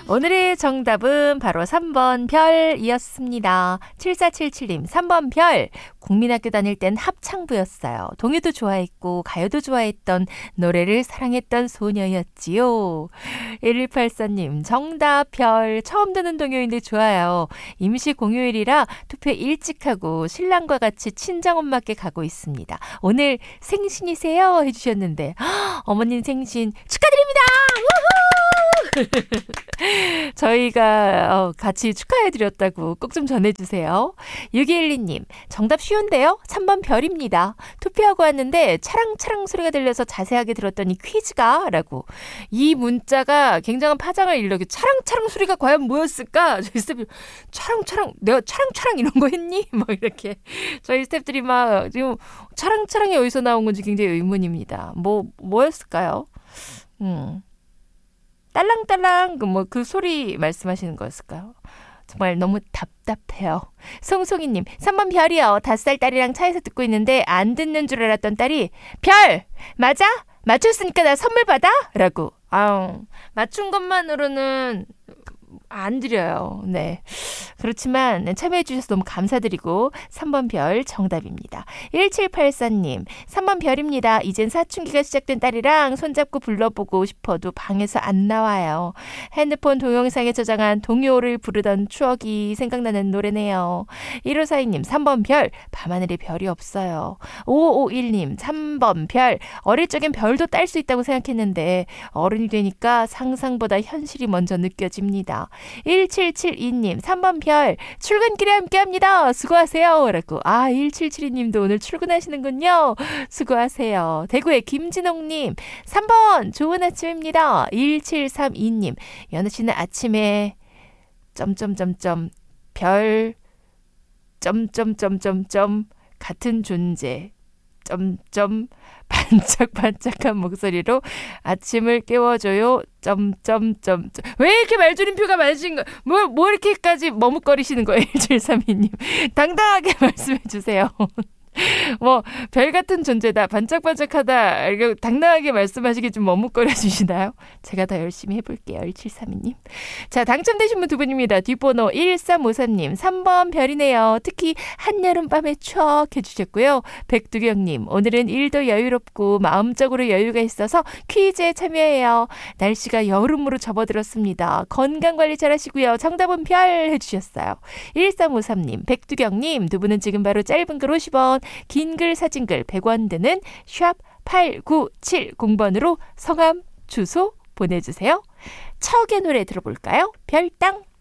오늘의 정답은 바로 3번 별이었습니다. 7477님 3번 별. 국민학교 다닐 땐 합창부였어요. 동요도 좋아했고 가요도 좋아했던 노래를 사랑했던 소녀였지요. 1184님 정답 별. 처음 듣는 동요인데 좋아요. 임시 공휴일이라 투표 일찍 하고 신랑과 같이 친정엄마께 가고 있습니다. 오늘 생신이세요? 해주셨는데 어머님 생신 축하드립니다. 저희가 같이 축하해드렸다고 꼭 좀 전해주세요. 6212님 정답 쉬운데요. 3번 별입니다. 투표하고 왔는데 차랑차랑 소리가 들려서 자세하게 들었더니 퀴즈가 라고. 이 문자가 굉장한 파장을 일으켜 차랑차랑 소리가 과연 뭐였을까? 저희 스태프들이 차랑차랑 내가 차랑차랑 이런 거 했니? 막 이렇게 저희 스태프들이 막 지금 차랑차랑이 어디서 나온 건지 굉장히 의문입니다. 뭐였을까요? 딸랑딸랑 그 소리 말씀하시는 거였을까요? 정말 너무 답답해요. 송송이님 3번 별이요. 5살 딸이랑 차에서 듣고 있는데 안 듣는 줄 알았던 딸이 별! 맞아? 맞췄으니까 나 선물 받아? 라고. 맞춘 것만으로는 안 드려요. 네. 그렇지만 참여해 주셔서 너무 감사드리고 3번 별 정답입니다. 1784님 3번 별입니다. 이젠 사춘기가 시작된 딸이랑 손잡고 불러보고 싶어도 방에서 안 나와요. 핸드폰 동영상에 저장한 동요를 부르던 추억이 생각나는 노래네요. 1542님 3번 별. 밤하늘에 별이 없어요. 5551님 3번 별. 어릴 적엔 별도 딸 수 있다고 생각했는데 어른이 되니까 상상보다 현실이 먼저 느껴집니다. 1772님 3번 별. 출근길에 함께합니다. 수고하세요. 라고. 1772님도 오늘 출근하시는군요. 수고하세요. 대구의 김진홍님 3번 좋은 아침입니다. 1732님 연우씨는 아침에 별 같은 존재 반짝반짝한 목소리로 아침을 깨워줘요. 왜 이렇게 말줄임표가 많으신 거? 뭐 이렇게까지 머뭇거리시는 거예요? 1732님. 당당하게 말씀해 주세요. 별 같은 존재다, 반짝반짝하다, 이렇게 당당하게 말씀하시기 좀 머뭇거려 주시나요? 제가 더 열심히 해볼게요. 1732님. 자, 당첨되신 분 두 분입니다. 뒷번호 1353님, 3번 별이네요. 특히 한여름밤에 추억 해주셨고요. 백두경님, 오늘은 일도 여유롭고 마음적으로 여유가 있어서 퀴즈에 참여해요. 날씨가 여름으로 접어들었습니다. 건강관리 잘하시고요. 정답은 별 해주셨어요. 1353님, 백두경님, 두 분은 지금 바로 짧은 글 50원, 긴 글 사진글 100원 드는 샵 8970번으로 성함 주소 보내주세요. 척의 노래 들어볼까요? 별땅.